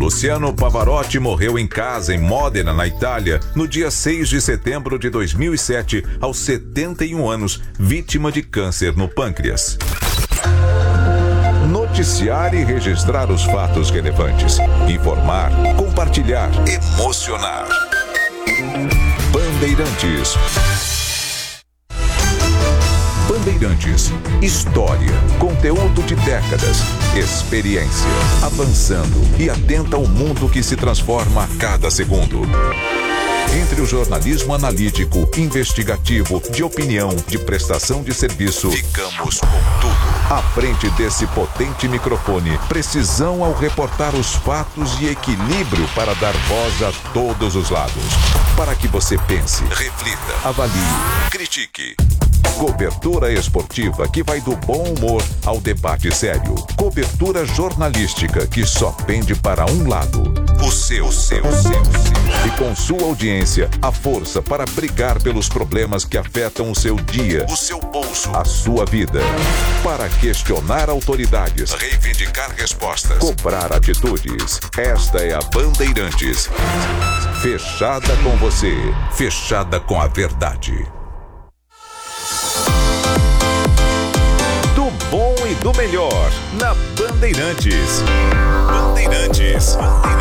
Luciano Pavarotti morreu em casa em Modena, na Itália, no dia 6 de setembro de 2007, aos 71 anos, vítima de câncer no pâncreas. Noticiar e registrar os fatos relevantes. Informar, compartilhar, emocionar. Bandeirantes. Bandeirantes. História, conteúdo de décadas, experiência, avançando e atenta ao mundo que se transforma a cada segundo. Entre o jornalismo analítico, investigativo, de opinião, de prestação de serviço, ficamos com tudo. À frente desse potente microfone, precisão ao reportar os fatos e equilíbrio para dar voz a todos os lados. Para que você pense, reflita, avalie, critique. Cobertura esportiva que vai do bom humor ao debate sério. Cobertura jornalística que só pende para um lado. O seu. E com sua audiência, a força para brigar pelos problemas que afetam o seu dia, o seu bolso, a sua vida. Para questionar autoridades, reivindicar respostas, cobrar atitudes. Esta é a Bandeirantes. Fechada com você, fechada com a verdade. Do bom e do melhor, na Bandeirantes. Bandeirantes.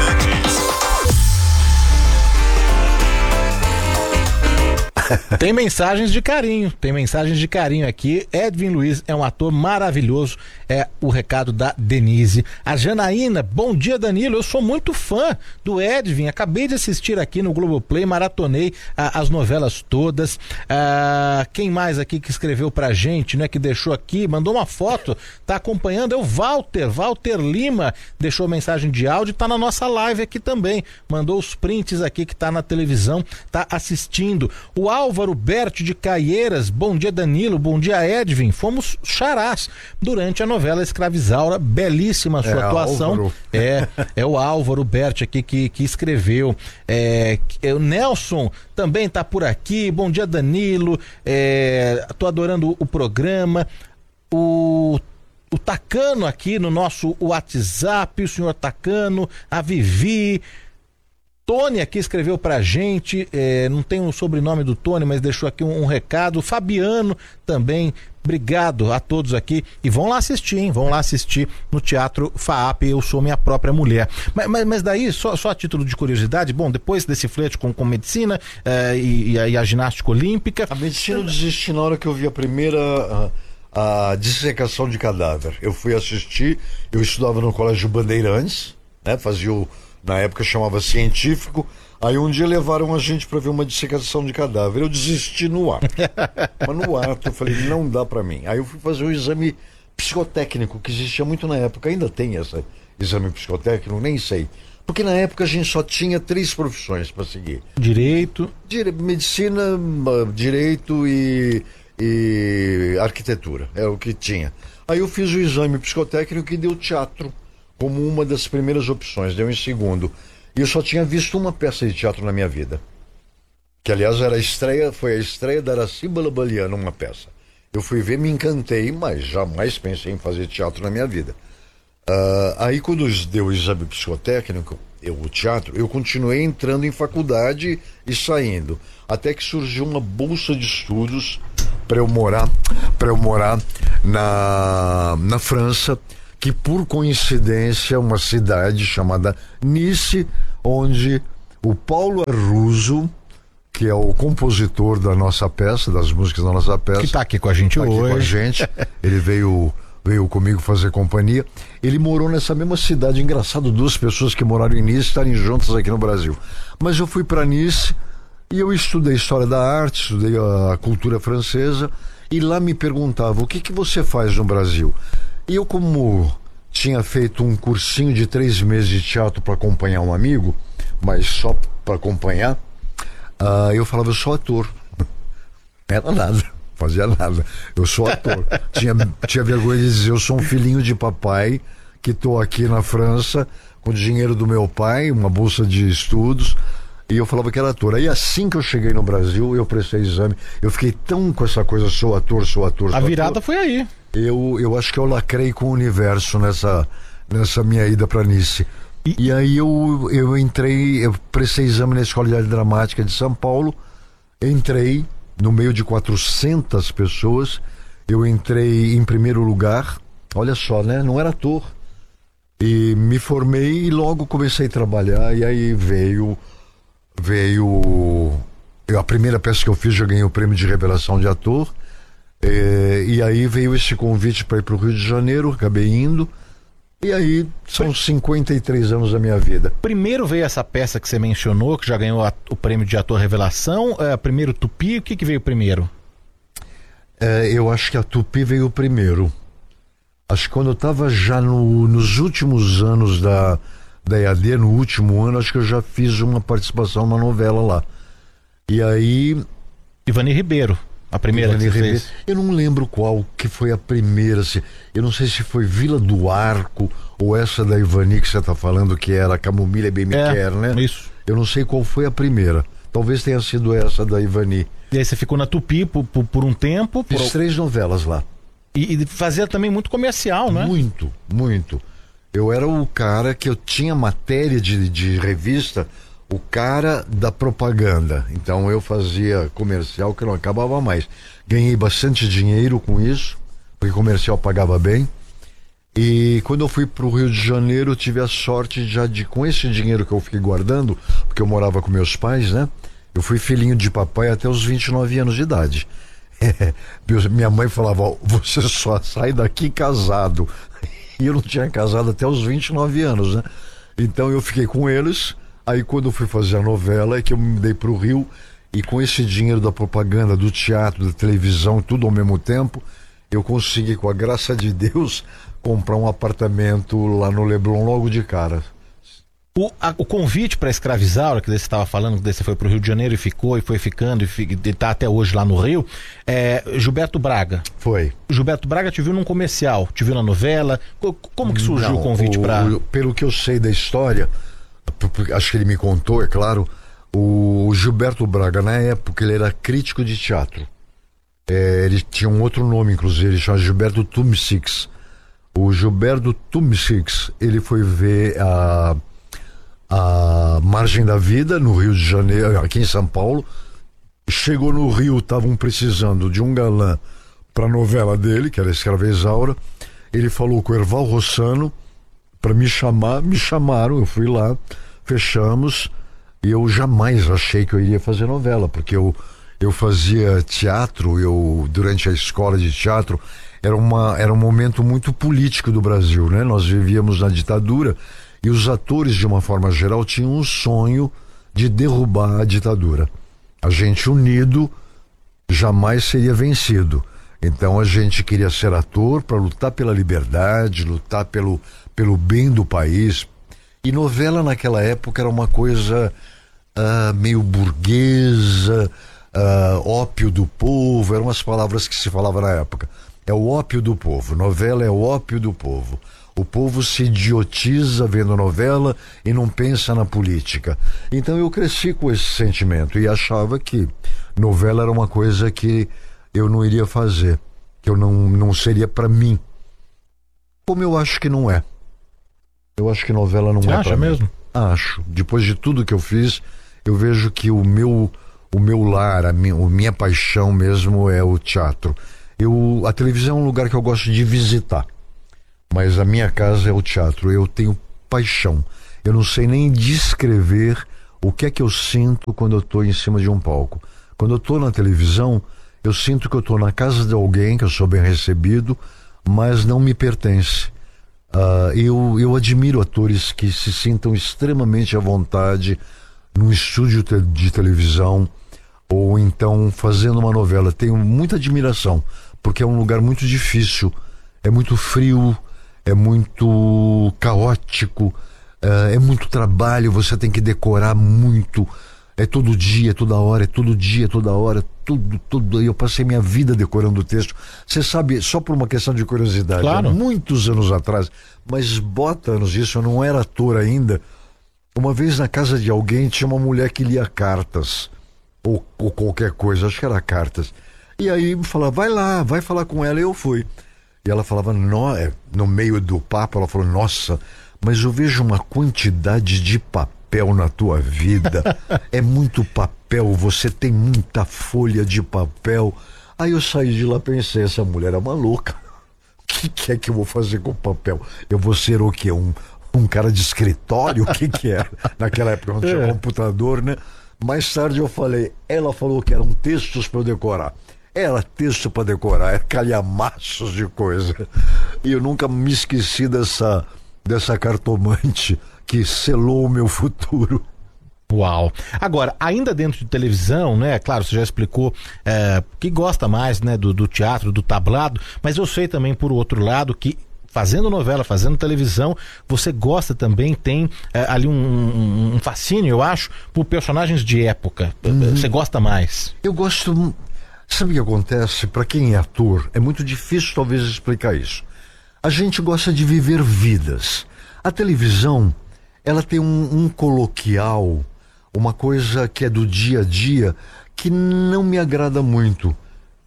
Tem mensagens de carinho aqui. Edwin Luiz é um ator maravilhoso, é o recado da Denise. A Janaína, bom dia Danilo, eu sou muito fã do Edwin, acabei de assistir aqui no Globoplay, maratonei as novelas todas. Quem mais aqui que escreveu pra gente, né, que deixou aqui, mandou uma foto, tá acompanhando, é o Walter Lima, deixou mensagem de áudio, tá na nossa live aqui também, mandou os prints aqui que tá na televisão, tá assistindo. O Álvaro Berti de Caieiras, bom dia Danilo, bom dia Edwin, fomos xarás durante a novela Escravizaura, belíssima a sua atuação. Álvaro. É o Álvaro Berti aqui que escreveu. O Nelson também tá por aqui, bom dia Danilo, tô adorando o programa. O Tacano aqui no nosso WhatsApp, o senhor Tacano, a Vivi. Tony aqui escreveu pra gente, não tem o sobrenome do Tony, mas deixou aqui um recado. Fabiano também, obrigado a todos aqui. E vão lá assistir no Teatro FAAP, Eu Sou Minha Própria Mulher. Mas daí, só a título de curiosidade, bom, depois desse flerte com medicina e a ginástica olímpica... A medicina eu desisti na hora que eu vi a primeira... a dissecação de cadáver. Eu fui assistir, eu estudava no Colégio Bandeirantes, né, na época chamava científico, aí um dia levaram a gente para ver uma dissecação de cadáver, eu desisti no ato. Mas no ato eu falei, não dá para mim. Aí eu fui fazer um exame psicotécnico, que existia muito na época, ainda tem esse exame psicotécnico, nem sei. Porque na época a gente só tinha 3 profissões para seguir. Medicina, direito e arquitetura, é o que tinha. Aí eu fiz o exame psicotécnico e deu teatro como uma das primeiras opções, deu em segundo. E eu só tinha visto uma peça de teatro na minha vida, que aliás foi a estreia da Araciba Labaliana, uma peça. Eu fui ver, me encantei, mas jamais pensei em fazer teatro na minha vida. Aí quando deu o exame psicotécnico, o teatro, eu continuei entrando em faculdade e saindo, até que surgiu uma bolsa de estudos para eu morar na França, que por coincidência uma cidade chamada Nice, onde o Paulo Arruzo, que é o compositor da nossa peça, das músicas da nossa peça, que está aqui com a gente hoje, ele veio comigo fazer companhia, ele morou nessa mesma cidade. Engraçado, 2 pessoas que moraram em Nice estarem juntas aqui no Brasil. Mas eu fui para Nice e eu estudei História da Arte, estudei a cultura francesa, e lá me perguntava, o que você faz no Brasil? E eu, como tinha feito um cursinho de 3 meses de teatro para acompanhar um amigo, mas só para acompanhar, eu falava, eu sou ator. Não era nada, fazia nada. Eu sou ator. Tinha vergonha de dizer, eu sou um filhinho de papai que estou aqui na França com o dinheiro do meu pai, uma bolsa de estudos, e eu falava que era ator. Aí assim que eu cheguei no Brasil, eu prestei exame, eu fiquei tão com essa coisa, sou ator. A virada foi aí. Eu acho que eu lacrei com o universo nessa minha ida para Nice. E aí eu entrei, eu prestei exame na Escola de Arte Dramática de São Paulo, entrei no meio de 400 pessoas, eu entrei em primeiro lugar, olha só, né? Não era ator. E me formei e logo comecei a trabalhar, e aí veio a primeira peça que eu fiz, já ganhei o prêmio de revelação de ator, e aí veio esse convite para ir para o Rio de Janeiro, acabei indo, e aí são 53 anos da minha vida. Primeiro veio essa peça que você mencionou, que já ganhou o prêmio de ator revelação, primeiro Tupi, o que veio primeiro? Eu acho que a Tupi veio primeiro. Acho que quando eu estava já nos últimos anos da EAD, no último ano, acho que eu já fiz uma participação numa novela lá. E aí... Ivani Ribeiro, a primeira Ivani que você Ribeiro. fez. Eu não lembro qual que foi a primeira. Eu não sei se foi Vila do Arco ou essa da Ivani que você está falando, que era Camomila Bem Me Quer, né? Isso. Eu não sei qual foi a primeira. Talvez tenha sido essa da Ivani. E aí você ficou na Tupi por um tempo. Fiz 3 novelas lá. E fazia também muito comercial, né? Muito, muito. Eu era o cara que eu tinha matéria de revista, o cara da propaganda. Então eu fazia comercial que não acabava mais. Ganhei bastante dinheiro com isso, porque comercial pagava bem. E quando eu fui pro Rio de Janeiro, eu tive a sorte já com esse dinheiro que eu fiquei guardando, porque eu morava com meus pais, né? Eu fui filhinho de papai até os 29 anos de idade. Minha mãe falava, você só sai daqui casado. E eu não tinha casado até os 29 anos, né? Então eu fiquei com eles. Aí quando eu fui fazer a novela é que eu me mudei pro Rio, e com esse dinheiro da propaganda, do teatro, da televisão, tudo ao mesmo tempo, eu consegui, com a graça de Deus, comprar um apartamento lá no Leblon logo de cara. O convite para escravizar, que você estava falando, que você foi para o Rio de Janeiro e ficou, e foi ficando, e está até hoje lá no Rio, Gilberto Braga. Foi. Gilberto Braga te viu num comercial, te viu na novela. Como que surgiu o convite para... Pelo que eu sei da história, acho que ele me contou, é claro, o Gilberto Braga, na época, ele era crítico de teatro. Ele tinha um outro nome, inclusive, ele chama Gilberto Tumsix. O Gilberto Tumsix, ele foi ver a Margem da Vida no Rio de Janeiro, aqui em São Paulo. Chegou no Rio, estavam precisando de um galã para a novela dele, que era Escrava Isaura. Ele falou com o Erval Rossano para me chamar, me chamaram, eu fui lá, fechamos, e eu jamais achei que eu iria fazer novela, porque eu fazia teatro, durante a escola de teatro, era um momento muito político do Brasil, né? Nós vivíamos na ditadura, e os atores, de uma forma geral, tinham um sonho de derrubar a ditadura. A gente unido jamais seria vencido. Então a gente queria ser ator para lutar pela liberdade, lutar pelo bem do país. E novela naquela época era uma coisa meio burguesa, ópio do povo, eram as palavras que se falava na época. É o ópio do povo, novela é o ópio do povo. O povo se idiotiza vendo novela e não pensa na política. Então eu cresci com esse sentimento e achava que novela era uma coisa que eu não iria fazer, que eu não seria para mim. Como eu acho que não é. Eu acho que novela não é para mim. Você acha mesmo? Acho. Depois de tudo que eu fiz, eu vejo que o meu lar, a minha paixão mesmo é o teatro. A televisão é um lugar que eu gosto de visitar. Mas a minha casa é o teatro, eu tenho paixão. Eu não sei nem descrever o que é que eu sinto quando eu estou em cima de um palco. Quando eu estou na televisão, eu sinto que eu estou na casa de alguém, que eu sou bem recebido, mas não me pertence. Eu admiro atores que se sintam extremamente à vontade num estúdio de televisão ou então fazendo uma novela. Tenho muita admiração, porque é um lugar muito difícil, é muito frio, é muito caótico, é muito trabalho, você tem que decorar muito, é todo dia, é toda hora, é todo dia, toda hora, tudo. Eu passei minha vida decorando o texto. Você sabe, só por uma questão de curiosidade, claro, há muitos anos atrás, mas bota anos isso, eu não era ator ainda. Uma vez na casa de alguém tinha uma mulher que lia cartas, ou qualquer coisa, acho que era cartas. E aí me falava, vai lá, vai falar com ela, e eu fui. E ela falava, no meio do papo, ela falou, nossa, mas eu vejo uma quantidade de papel na tua vida. É muito papel, você tem muita folha de papel. Aí eu saí de lá e pensei, essa mulher é maluca. O que é que eu vou fazer com papel? Eu vou ser o quê? Um cara de escritório? O que é? Naquela época não tinha computador, né? Mais tarde eu falei, ela falou que eram textos para eu decorar. Era texto para decorar, era calhamaços de coisa. E eu nunca me esqueci dessa cartomante que selou o meu futuro. Uau! Agora, ainda dentro de televisão, né? Claro, você já explicou que gosta mais, né, do teatro, do tablado, mas eu sei também, por outro lado, que fazendo novela, fazendo televisão, você gosta também, tem ali um fascínio, eu acho, por personagens de época. Você gosta mais? Eu gosto... Sabe o que acontece? Para quem é ator, é muito difícil talvez explicar isso. A gente gosta de viver vidas. A televisão, ela tem um coloquial, uma coisa que é do dia a dia, que não me agrada muito,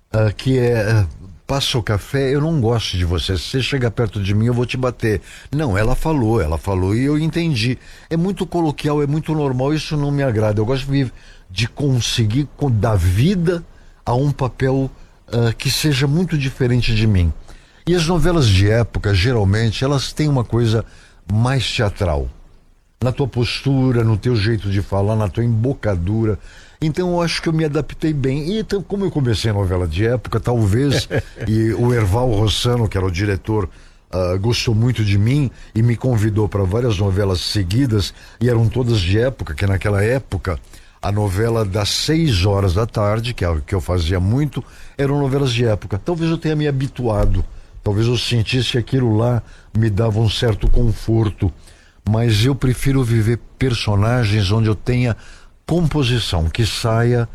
que é... Passa o café, eu não gosto de você. Se você chegar perto de mim, eu vou te bater. Não, ela falou e eu entendi. É muito coloquial, é muito normal, isso não me agrada. Eu gosto de conseguir dar vida a um papel que seja muito diferente de mim. E as novelas de época, geralmente, elas têm uma coisa mais teatral. Na tua postura, no teu jeito de falar, na tua embocadura. Então eu acho que eu me adaptei bem. E então, como eu comecei a novela de época, talvez, e o Erval Rossano, que era o diretor, gostou muito de mim e me convidou para várias novelas seguidas, e eram todas de época, que naquela época a novela das 6 horas da tarde, que é o que eu fazia muito, eram novelas de época. Talvez eu tenha me habituado, talvez eu sentisse que aquilo lá me dava um certo conforto, mas eu prefiro viver personagens onde eu tenha composição, que saia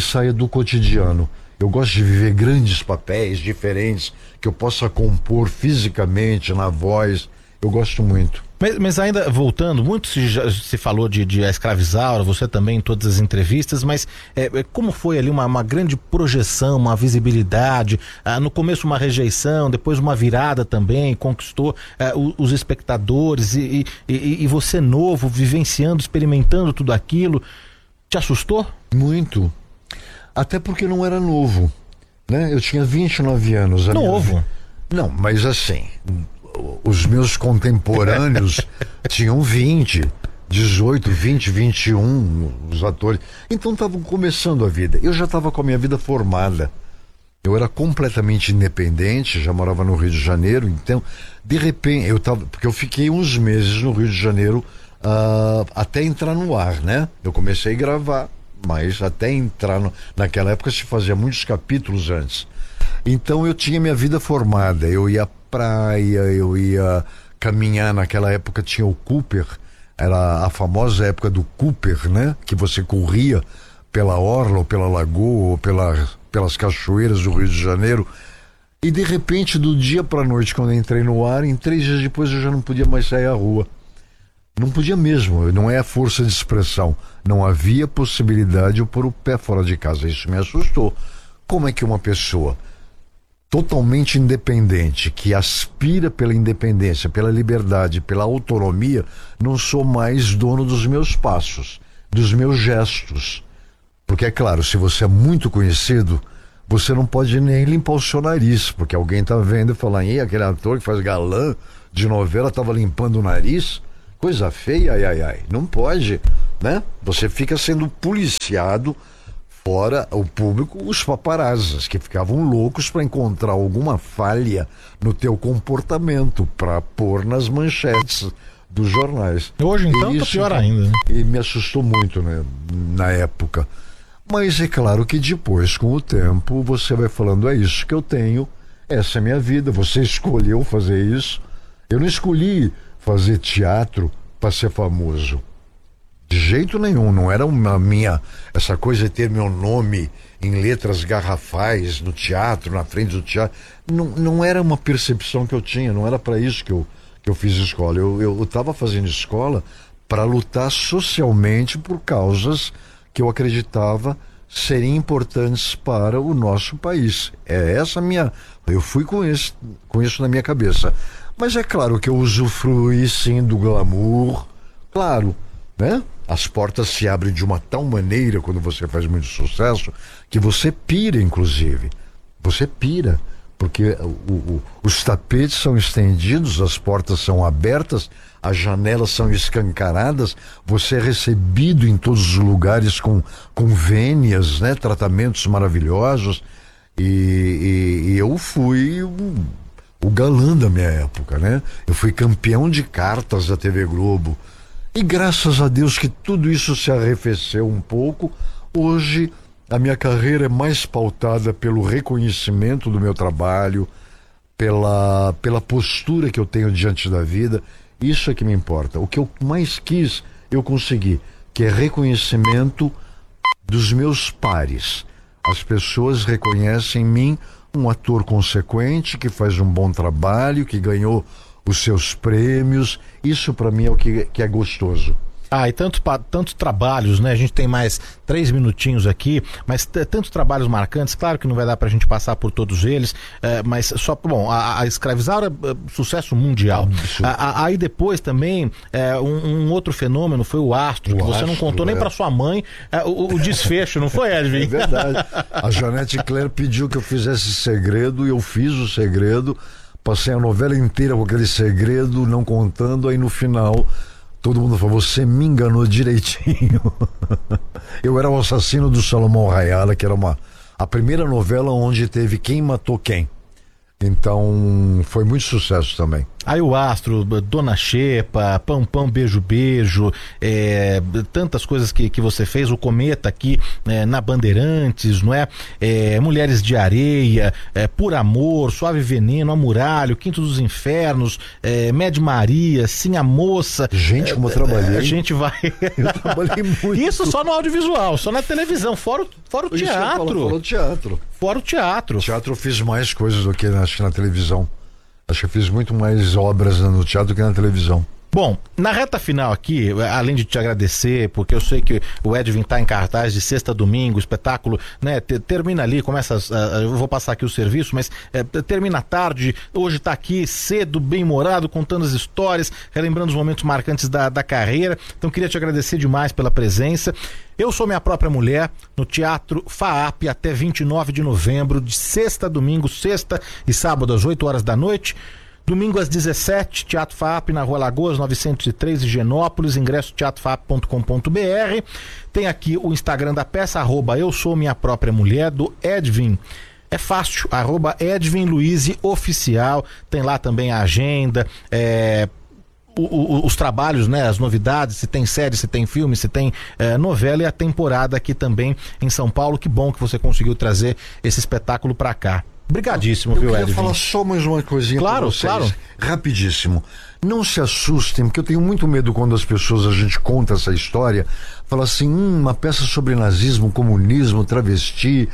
do cotidiano. Eu gosto de viver grandes papéis diferentes, que eu possa compor fisicamente, na voz. Eu gosto muito. Mas ainda voltando, muito se falou de A Escravizaura, você também em todas as entrevistas, mas como foi ali uma grande projeção, uma visibilidade, no começo uma rejeição, depois uma virada também, conquistou os espectadores e você novo, vivenciando, experimentando tudo aquilo, te assustou? Muito. Até porque não era novo, né? Eu tinha 29 anos. Novo? Não, mas assim... Os meus contemporâneos tinham 20, 18, 20, 21, os atores. Então estavam começando a vida. Eu já estava com a minha vida formada. Eu era completamente independente, já morava no Rio de Janeiro. Então, de repente, porque eu fiquei uns meses no Rio de Janeiro até entrar no ar, né? Eu comecei a gravar, mas até entrar naquela época se fazia muitos capítulos antes. Então eu tinha minha vida formada, eu ia à praia, eu ia caminhar, naquela época tinha o Cooper, era a famosa época do Cooper, né? Que você corria pela orla, ou pela lagoa, ou pelas cachoeiras do Rio de Janeiro. E de repente, do dia para a noite, quando eu entrei no ar, em 3 dias depois eu já não podia mais sair à rua. Não podia mesmo, não é a força de expressão. Não havia possibilidade de eu pôr o pé fora de casa, isso me assustou. Como é que uma pessoa totalmente independente, que aspira pela independência, pela liberdade, pela autonomia, não sou mais dono dos meus passos, dos meus gestos? Porque é claro, se você é muito conhecido, você não pode nem limpar o seu nariz, porque alguém tá vendo e fala, aquele ator que faz galã de novela estava limpando o nariz, coisa feia, ai, não pode, né? Você fica sendo policiado. Fora o público, os paparazzis, que ficavam loucos para encontrar alguma falha no teu comportamento, para pôr nas manchetes dos jornais. Hoje então tá pior ainda, né? E me assustou muito, né, na época. Mas é claro que depois, com o tempo, você vai falando, é isso que eu tenho, essa é a minha vida, você escolheu fazer isso. Eu não escolhi fazer teatro para ser famoso. De jeito nenhum, não era essa coisa de ter meu nome em letras garrafais no teatro, na frente do teatro, não era uma percepção que eu tinha, não era para isso que eu fiz escola. Eu estava fazendo escola para lutar socialmente por causas que eu acreditava serem importantes para o nosso país. É essa eu fui com isso na minha cabeça. Mas é claro que eu usufruí sim do glamour, claro, né? As portas se abrem de uma tal maneira quando você faz muito sucesso que você pira, inclusive. Você pira, porque os tapetes são estendidos, as portas são abertas, as janelas são escancaradas, você é recebido em todos os lugares com vênias, né? Tratamentos maravilhosos. E eu fui o galã da minha época, né? Eu fui campeão de cartas da TV Globo. E graças a Deus que tudo isso se arrefeceu um pouco. Hoje a minha carreira é mais pautada pelo reconhecimento do meu trabalho, pela postura que eu tenho diante da vida. Isso é que me importa. O que eu mais quis, eu consegui, que é reconhecimento dos meus pares. As pessoas reconhecem em mim um ator consequente, que faz um bom trabalho, que ganhou os seus prêmios. Isso para mim é o que é gostoso. E tantos trabalhos, né? A gente tem mais 3 minutinhos aqui, mas tantos trabalhos marcantes. Claro que não vai dar pra gente passar por todos eles, mas só, bom, a Escravizaura, sucesso mundial. Aí depois também, um outro fenômeno foi o Astro, que você não contou nem pra sua mãe o desfecho, não foi, Edvin? É verdade. A Janete Claire pediu que eu fizesse segredo e eu fiz o segredo. Passei a novela inteira com aquele segredo, não contando, aí no final todo mundo falou, você me enganou direitinho. Eu era o assassino do Salomão Rayala, que era a primeira novela onde teve Quem Matou Quem. Então foi muito sucesso também. Aí o Astro, Dona Xepa, Pão Pão Beijo Beijo, tantas coisas que você fez, o Cometa aqui na Bandeirantes, não é? Mulheres de Areia, Por Amor, Suave Veneno, Amuralho, Quinto dos Infernos, Med Maria, Sim a Moça. Gente, como eu trabalhei. A gente vai... Eu trabalhei muito. Isso só no audiovisual, só na televisão, fora o teatro. Fora o teatro. Fora o teatro. Teatro eu fiz mais coisas do que acho que na televisão. Acho que eu fiz muito mais obras no teatro do que na televisão. Bom, na reta final aqui, além de te agradecer, porque eu sei que o Edvin tá em cartaz de sexta a domingo, o espetáculo, né, termina ali, começa, eu vou passar aqui o serviço, mas termina tarde, hoje tá aqui cedo, bem-humorado, contando as histórias, relembrando os momentos marcantes da carreira, então queria te agradecer demais pela presença. Eu Sou Minha Própria Mulher, no Teatro FAAP, até 29 de novembro, de sexta a domingo, sexta e sábado às 8 horas da noite. Domingo às 17, Teatro FAAP, na Rua Lagoas, 903, Higienópolis, ingresso teatrofaap.com.br. Tem aqui o Instagram da peça, @Eu Sou Minha Própria Mulher, do Edvin. É fácil, @Edvin Luiz Oficial. Tem lá também a agenda, os trabalhos, né, as novidades, se tem série, se tem filme, se tem novela, e a temporada aqui também em São Paulo. Que bom que você conseguiu trazer esse espetáculo pra cá. Obrigadíssimo, viu, Edvin? Eu queria falar só mais uma coisinha pra vocês. Claro. Rapidíssimo. Não se assustem, porque eu tenho muito medo quando a gente conta essa história, fala assim, uma peça sobre nazismo, comunismo, travesti,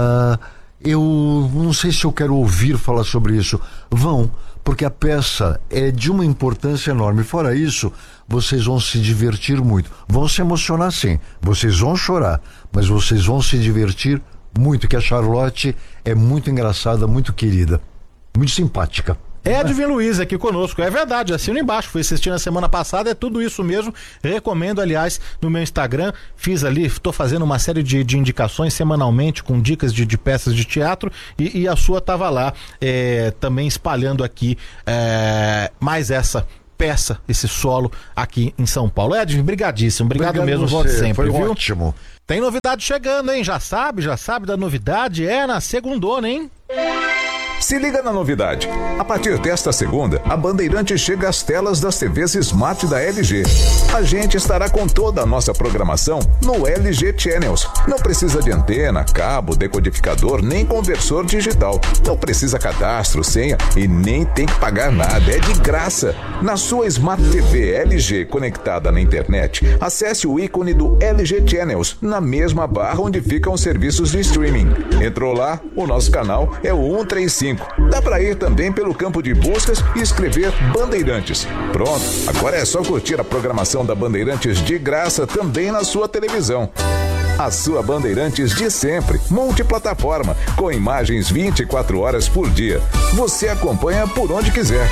eu não sei se eu quero ouvir falar sobre isso. Vão, porque a peça é de uma importância enorme. Fora isso, vocês vão se divertir muito. Vão se emocionar sim, vocês vão chorar, mas vocês vão se divertir muito, que a Charlotte é muito engraçada, muito querida, muito simpática. Edvin Luiz aqui conosco, é verdade, assino embaixo, fui assistir na semana passada, é tudo isso mesmo, recomendo, aliás, no meu Instagram, fiz ali, estou fazendo uma série de indicações semanalmente, com dicas de peças de teatro, e a sua estava lá, também espalhando aqui mais essa peça, esse solo aqui em São Paulo. Edvin, brigadíssimo, obrigado mesmo, volte sempre, foi viu? Ótimo. Tem novidade chegando, hein? Já sabe da novidade, na segundona, hein? Se liga na novidade. A partir desta segunda, a Bandeirantes chega às telas das TVs Smart da LG. A gente estará com toda a nossa programação no LG Channels. Não precisa de antena, cabo, decodificador, nem conversor digital. Não precisa cadastro, senha e nem tem que pagar nada. É de graça. Na sua Smart TV LG conectada na internet, acesse o ícone do LG Channels na mesma barra onde ficam os serviços de streaming. Entrou lá? O nosso canal é o 135. Dá para ir também pelo campo de buscas e escrever Bandeirantes. Pronto, agora é só curtir a programação da Bandeirantes de graça também na sua televisão. A sua Bandeirantes de sempre, multiplataforma, com imagens 24 horas por dia. Você acompanha por onde quiser.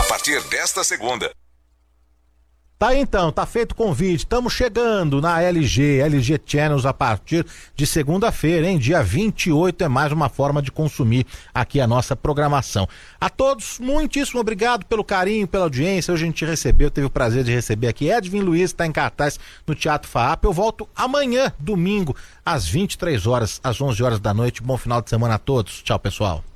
A partir desta segunda. Tá aí, então, tá feito o convite, estamos chegando na LG Channels a partir de segunda-feira, hein? Dia 28 é mais uma forma de consumir aqui a nossa programação. A todos, muitíssimo obrigado pelo carinho, pela audiência. Hoje a gente recebeu, teve o prazer de receber aqui Edvin Luiz, está em cartaz no Teatro FAAP. Eu volto amanhã, domingo, às 23 horas, às 11 horas da noite. Bom final de semana a todos. Tchau, pessoal.